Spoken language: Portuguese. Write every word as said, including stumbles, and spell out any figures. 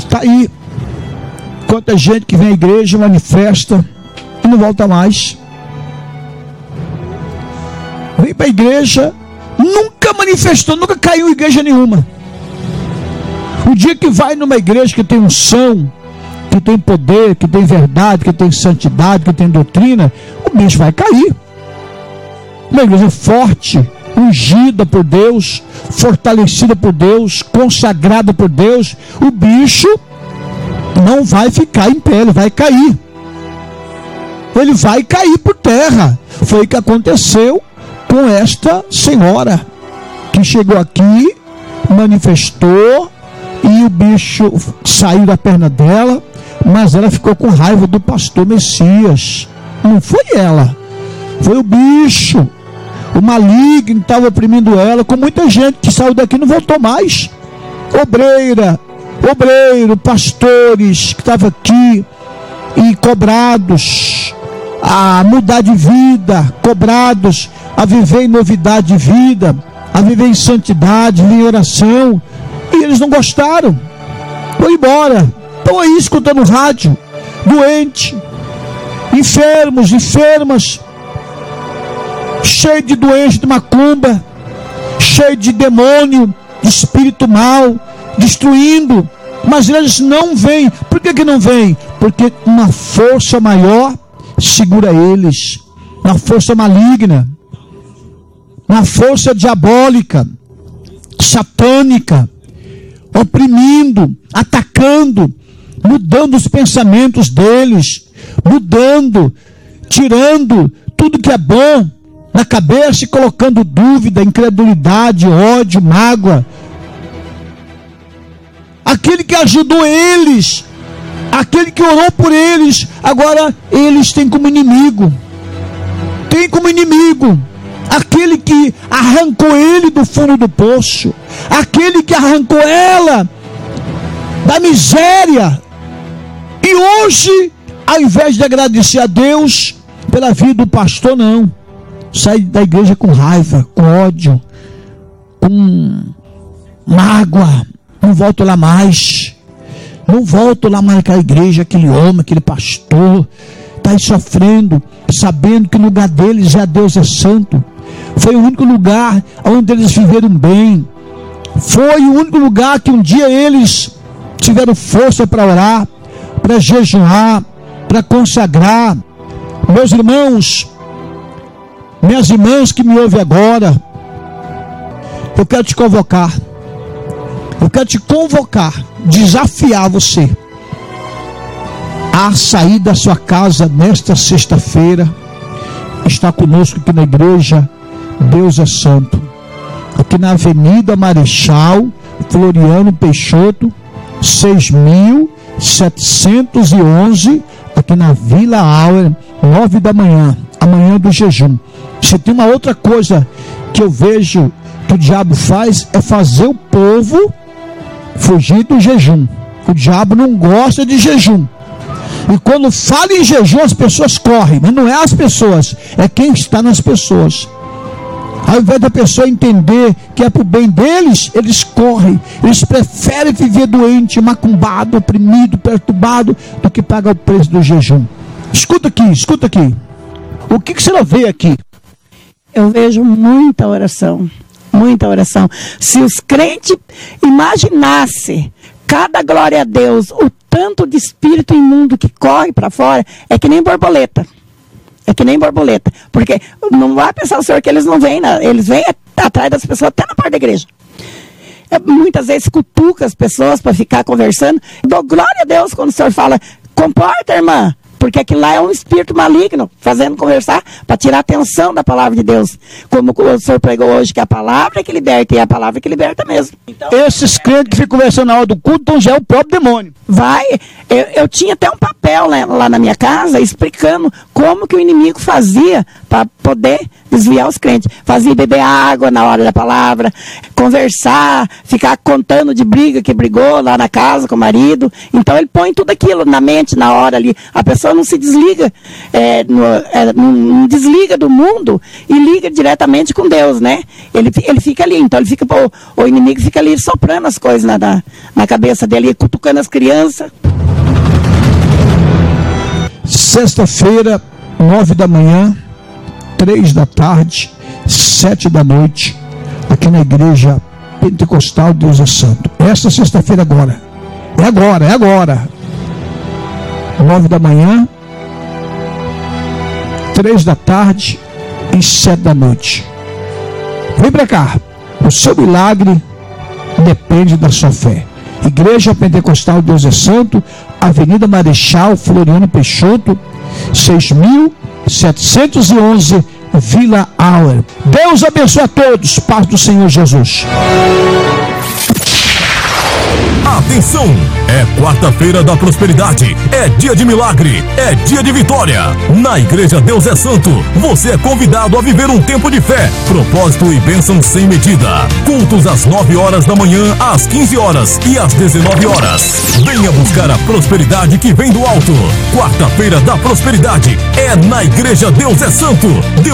Está aí. Quanta gente que vem à igreja, manifesta e não volta mais. Vem para a igreja, nunca manifestou, nunca caiu em igreja nenhuma. O dia que vai numa igreja que tem unção, que tem poder, que tem verdade, que tem santidade, que tem doutrina, o bicho vai cair. Uma igreja forte, ungida por Deus, fortalecida por Deus, consagrada por Deus, o bicho não vai ficar em pé, ele vai cair. Ele vai cair por terra. Foi o que aconteceu com esta senhora, que chegou aqui, manifestou, e o bicho saiu da perna dela, mas ela ficou com raiva do pastor Messias. Não foi ela, foi o bicho. O maligno estava oprimindo ela, com muita gente que saiu daqui e não voltou mais. Obreira, obreiro, pastores que estavam aqui e cobrados a mudar de vida, cobrados a viver em novidade de vida, a viver em santidade, em oração, e eles não gostaram, foram embora. Estão aí escutando rádio, doente, enfermos, enfermas, cheio de doença de macumba, cheio de demônio, de espírito mal, destruindo, mas eles não vêm. Por que que não vêm? Porque uma força maior segura eles, uma força maligna, uma força diabólica, satânica, oprimindo, atacando, mudando os pensamentos deles, mudando, tirando tudo que é bom na cabeça e colocando dúvida, incredulidade, ódio, mágoa. Aquele que ajudou eles, aquele que orou por eles, agora eles têm como inimigo, tem como inimigo aquele que arrancou ele do fundo do poço, aquele que arrancou ela da miséria. E hoje, ao invés de agradecer a Deus pela vida do pastor, não, sai da igreja com raiva, com ódio, com mágoa. Não volto lá mais, não volto lá mais naquela igreja, aquele homem, aquele pastor, está aí sofrendo, sabendo que no lugar deles já Deus é santo. Foi o único lugar onde eles viveram bem, foi o único lugar que um dia eles tiveram força para orar, para jejuar, para consagrar. Meus irmãos, minhas irmãs que me ouvem agora, eu quero te convocar, eu quero te convocar, desafiar você a sair da sua casa nesta sexta-feira, estar conosco aqui na igreja Deus é Santo, aqui na Avenida Marechal Floriano Peixoto, seis mil setecentos e onze, aqui na Vila Auer, nove da manhã, amanhã do jejum. Se tem uma outra coisa que eu vejo que o diabo faz, é fazer o povo fugir do jejum. O diabo não gosta de jejum, e quando fala em jejum as pessoas correm, mas não é as pessoas, é quem está nas pessoas. Ao invés da pessoa entender que é para o bem deles, eles correm, eles preferem viver doente, macumbado, oprimido, perturbado, do que pagar o preço do jejum. Escuta aqui, escuta aqui, o que, que você não vê aqui? Eu vejo muita oração, muita oração. Se os crentes imaginassem cada glória a Deus, o tanto de espírito imundo que corre para fora, é que nem borboleta. É que nem borboleta. Porque não vai pensar o senhor que eles não vêm, não. Eles vêm atrás das pessoas até na porta da igreja. É, muitas vezes cutuca as pessoas para ficar conversando. Dou glória a Deus quando o senhor fala, comporta, irmã. Porque aquilo lá é um espírito maligno, fazendo conversar para tirar a atenção da palavra de Deus. Como o senhor pregou hoje, que a palavra é que liberta, e é a palavra que liberta mesmo. Então, esses crentes que ficam conversando na hora do culto, então já é o próprio demônio. Vai, eu, eu tinha até um papel lá, lá na minha casa, explicando como que o inimigo fazia para poder desviar os crentes. Fazia beber água na hora da palavra, conversar, ficar contando de briga que brigou lá na casa com o marido. Então ele põe tudo aquilo na mente, na hora ali. A pessoa não se desliga, é, no, é, não, não desliga do mundo e liga diretamente com Deus, né? Ele, ele fica ali, então ele fica, o, o inimigo fica ali soprando as coisas na, na, na cabeça dele, cutucando as crianças. Sexta-feira, nove da manhã, três da tarde, sete da noite, aqui na Igreja Pentecostal Deus é Santo. Esta sexta-feira agora. É agora, é agora. Nove da manhã, três da tarde e sete da noite. Vem pra cá. O seu milagre depende da sua fé. Igreja Pentecostal Deus é Santo, Avenida Marechal Floriano Peixoto, seis mil setecentos e onze, Vila Auer. Deus abençoe a todos. Paz do Senhor Jesus. Atenção! É quarta-feira da prosperidade, é dia de milagre, é dia de vitória. Na Igreja Deus é Santo, você é convidado a viver um tempo de fé, propósito e bênção sem medida. Cultos às nove horas da manhã, às quinze horas e às dezenove horas. Venha buscar a prosperidade que vem do alto. Quarta-feira da prosperidade é na Igreja Deus é Santo. Deus